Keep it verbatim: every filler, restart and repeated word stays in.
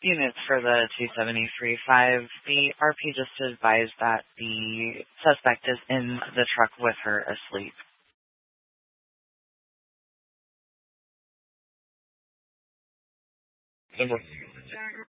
Units for the two seventy-three five. The R P just advised that the suspect is in the truck with her asleep. Number